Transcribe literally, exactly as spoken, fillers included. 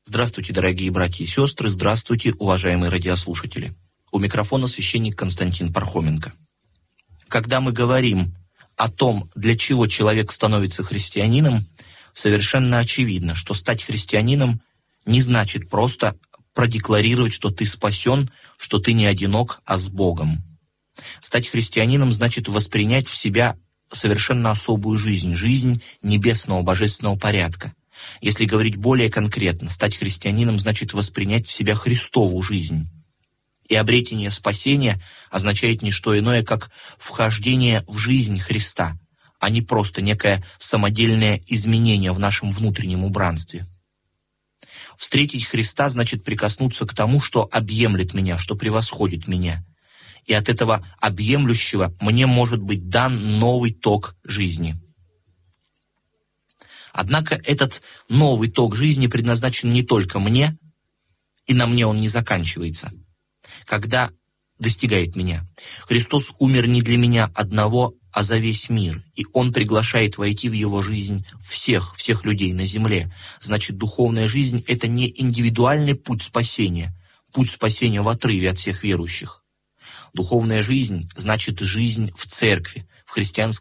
Здравствуйте, дорогие братья и сестры, здравствуйте, уважаемые радиослушатели. У микрофона священник Константин Пархоменко. Когда мы говорим о том, для чего человек становится христианином, совершенно очевидно, что стать христианином не значит просто продекларировать, что ты спасен, что ты не одинок, а с Богом. Стать христианином значит воспринять в себя совершенно особую жизнь, жизнь небесного божественного порядка. Если говорить более конкретно, стать христианином значит воспринять в себя Христову жизнь. И обретение спасения означает не что иное, как вхождение в жизнь Христа, а не просто некое самодельное изменение в нашем внутреннем убранстве. Встретить Христа значит прикоснуться к тому, что объемлет меня, что превосходит меня. И от этого объемлющего мне может быть дан новый ток жизни. Однако этот новый ток жизни предназначен не только мне, и на мне он не заканчивается. Когда достигает меня, Христос умер не для меня одного, а за весь мир, и Он приглашает войти в Его жизнь всех, всех людей на земле. Значит, духовная жизнь — это не индивидуальный путь спасения, путь спасения в отрыве от всех верующих. Духовная жизнь значит жизнь в церкви, в христианской